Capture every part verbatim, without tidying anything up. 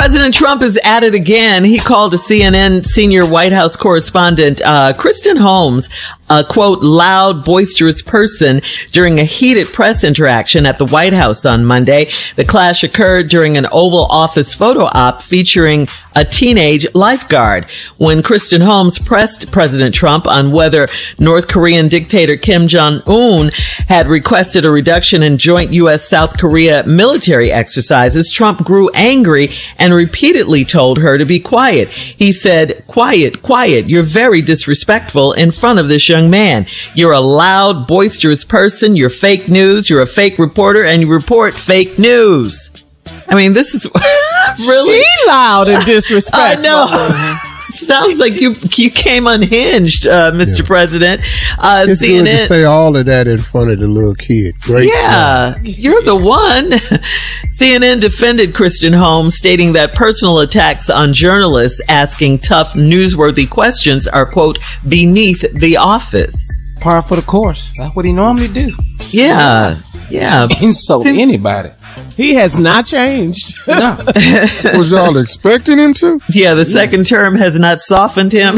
President Trump is at it again. He called a C N N senior White House correspondent, uh, Kristen Holmes, a quote, loud, boisterous person during a heated press interaction at the White House on Monday. The clash occurred during an Oval Office photo op featuring a teenage lifeguard. When Kristen Holmes pressed President Trump on whether North Korean dictator Kim Jong-un had requested a reduction in joint U S South Korea military exercises, Trump grew angry and repeatedly told her to be quiet. He said, quiet, quiet. You're very disrespectful in front of this young man. You're a loud, boisterous person. You're fake news. You're a fake reporter and you report fake news. I mean, this is really she loud and disrespectful. I know. Sounds like you you came unhinged, uh, Mister Yeah. President. Uh, it's C N N, good to say all of that in front of the little kid. Great. Yeah, job. You're the one. C N N defended Kristen Holmes, stating that personal attacks on journalists asking tough, newsworthy questions are, quote, beneath the office. Par for the course. That's what he normally do. Yeah, yeah. Insult See, anybody. He has not changed. No. Was y'all expecting him to? Yeah, the second term has not softened him.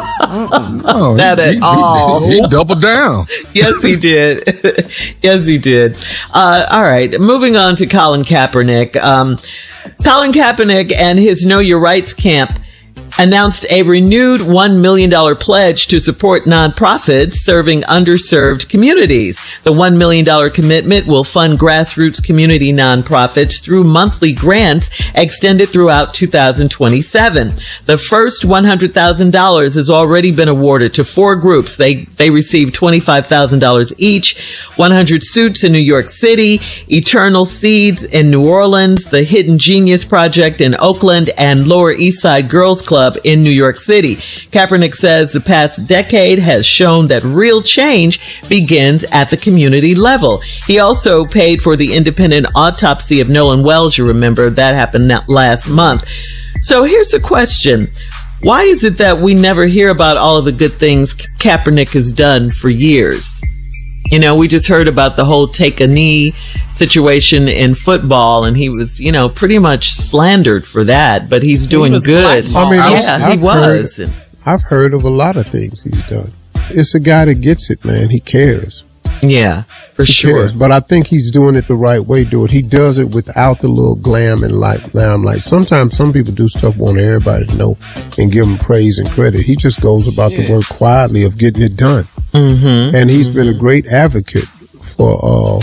No, not he, at he, all. He, he doubled down. Yes, he did. Yes, he did. Uh, all right. Moving on to Colin Kaepernick. Um, Colin Kaepernick and his Know Your Rights camp announced a renewed one million dollars pledge to support nonprofits serving underserved communities. The one million dollars commitment will fund grassroots community nonprofits through monthly grants extended throughout two thousand twenty-seven. The first one hundred thousand dollars has already been awarded to four groups. They, they received twenty-five thousand dollars each. one hundred Suits in New York City, Eternal Seeds in New Orleans, the Hidden Genius Project in Oakland, and Lower East Side Girls Club in New York City. Kaepernick says the past decade has shown that real change begins at the community level. He also paid for the independent autopsy of Nolan Wells. You remember that happened last month. So here's a question. Why is it that we never hear about all of the good things Kaepernick has done for years? You know, we just heard about the whole take a knee situation in football, and he was, you know, pretty much slandered for that, but he's doing good. I mean, yeah, I've he was. Heard, I've heard of a lot of things he's done. It's a guy that gets it, man. He cares. Yeah, for he sure. Cares. But I think he's doing it the right way. Do it. He does it without the little glam and light, limelight. Sometimes some people do stuff want everybody to know and give him praise and credit. He just goes about yeah. the work quietly of getting it done. Mm-hmm. And he's mm-hmm. been a great advocate for uh,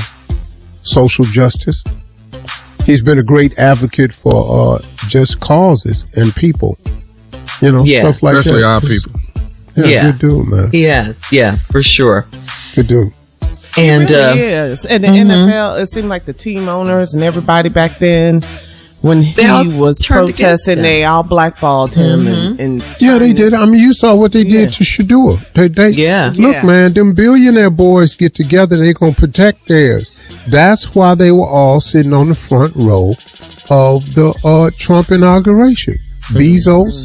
social justice. He's been a great advocate for uh, just causes and people. You know, yeah. stuff like Especially that. Especially our people. Yeah, yeah, good dude, man. Yes, yeah, for sure. Good dude. And it really uh, is. And the mm-hmm. N F L, it seemed like the team owners and everybody back then, when he was protesting, they all blackballed him. Mm-hmm. and, and yeah, they did. I mean, you saw what they did yeah. to Shadua. They, they, yeah. Look, yeah. man, them billionaire boys get together. They're going to protect theirs. That's why they were all sitting on the front row of the uh, Trump inauguration. Mm-hmm. Bezos,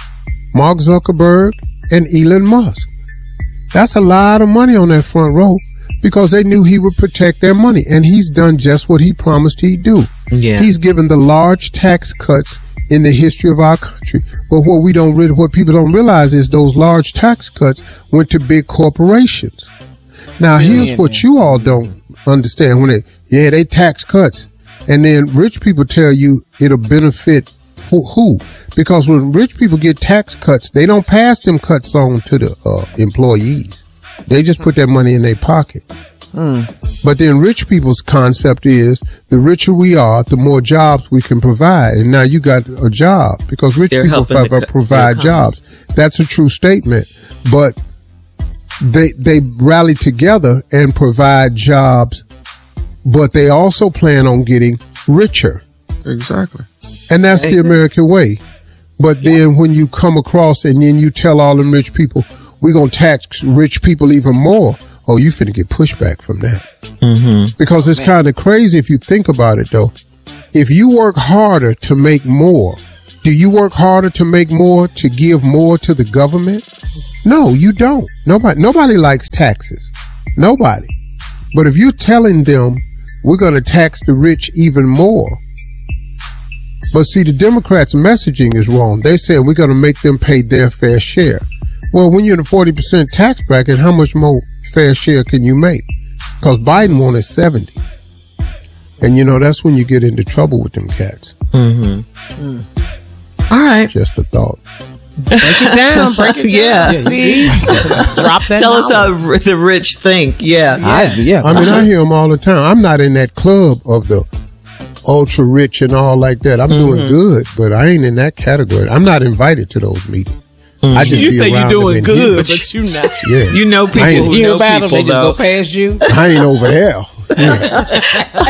Mark Zuckerberg, and Elon Musk. That's a lot of money on that front row because they knew he would protect their money. And he's done just what he promised he'd do. Yeah. He's given the large tax cuts in the history of our country. But what we don't re- what people don't realize is those large tax cuts went to big corporations. Now, here's what you all don't understand. When they, yeah, they tax cuts. And then rich people tell you it'll benefit who? who? Because when rich people get tax cuts, they don't pass them cuts on to the uh, employees. They just put that money in their pocket. Mm. But then rich people's concept is the richer we are, the more jobs we can provide. And now you got a job because rich They're people pro- co- provide jobs. That's a true statement. But they they rally together and provide jobs, but they also plan on getting richer. Exactly. And that's exactly. the American way. But then when you come across and then you tell all them rich people, we're going to tax rich people even more. Oh, you finna get pushback from that. Mm-hmm. Because it's kind of crazy if you think about it, though. If you work harder to make more, do you work harder to make more to give more to the government? No, you don't. Nobody, nobody likes taxes. Nobody. But if you're telling them we're going to tax the rich even more, But see, the Democrats' messaging is wrong. They said we're going to make them pay their fair share. Well, when you're in a forty percent tax bracket, how much more fair share can you make? Because Biden wanted seventy. And, you know, that's when you get into trouble with them cats. Mm-hmm. Mm. All right. Just a thought. Break it down. Break it down, yeah. Steve. Drop that Tell knowledge. us how the rich think. Yeah. Yeah. I, yeah. I mean, I hear them all the time. I'm not in that club of the ultra rich and all like that. I'm mm-hmm. doing good, but I ain't in that category. I'm not invited to those meetings. Mm-hmm. I just you be say you're doing good, here. but you not. Yeah. You know people I ain't, who you know about people, them, they just though. go past you. I ain't over there. Yeah.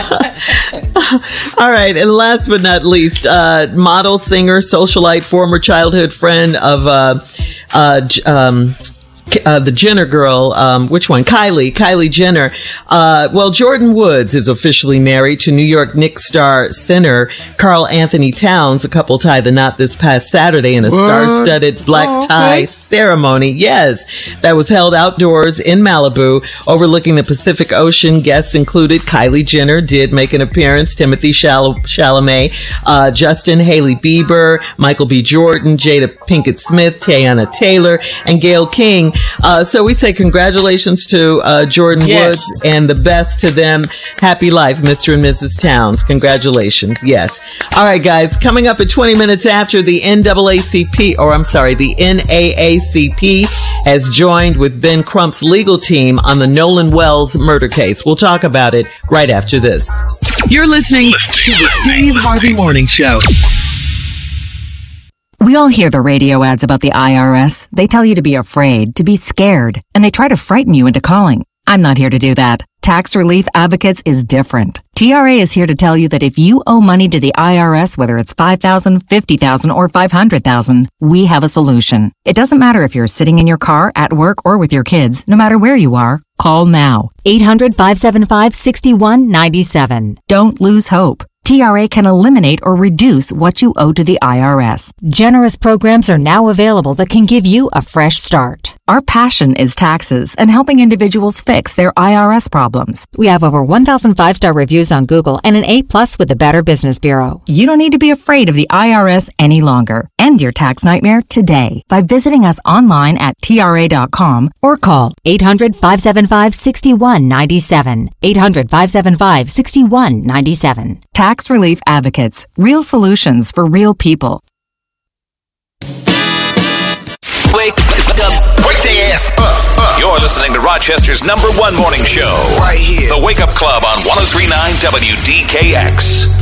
All right. And last but not least, uh, model, singer, socialite, former childhood friend of, uh, uh, um, Uh, the Jenner girl, um, which one? Kylie, Kylie Jenner. Uh, well, Jordan Woods is officially married to New York Knicks star center Karl Anthony Towns. The couple tied the knot this past Saturday in a what? star-studded black oh, tie okay. ceremony. Yes, that was held outdoors in Malibu, overlooking the Pacific Ocean. Guests included Kylie Jenner, did make an appearance, Timothy Chal- Chalamet, uh, Justin, Hailey Bieber, Michael B. Jordan, Jada Pinkett Smith, Teyana Taylor, and Gayle King. Uh, so we say congratulations to uh, Jordan yes. Woods and the best to them. Happy life, Mister and Missus Towns. Congratulations. Yes. All right, guys. Coming up at twenty minutes after, the N double A C P, or I'm sorry, the N double A C P has joined with Ben Crump's legal team on the Nolan Wells murder case. We'll talk about it right after this. You're listening to the Steve Harvey Morning Show. We all hear the radio ads about the I R S. They tell you to be afraid, to be scared, and they try to frighten you into calling. I'm not here to do that. Tax Relief Advocates is different. T R A is here to tell you that if you owe money to the I R S, whether it's five thousand dollars, fifty thousand dollars, or five hundred thousand dollars, we have a solution. It doesn't matter if you're sitting in your car, at work, or with your kids. No matter where you are, call now. eight hundred, five seven five, six one nine seven. Don't lose hope. T R A can eliminate or reduce what you owe to the I R S. Generous programs are now available that can give you a fresh start. Our passion is taxes and helping individuals fix their I R S problems. We have over one thousand five-star reviews on Google and an A plus with the Better Business Bureau. You don't need to be afraid of the I R S any longer. End your tax nightmare today by visiting us online at T R A dot com or call eight hundred, five seven five, six one nine seven. eight hundred, five seven five, six one nine seven. Tax Relief Advocates. Real solutions for real people. Wake up. Wake their ass up, up. You're listening to Rochester's number one morning show. Right here. The Wake Up Club on one oh three point nine W D K X.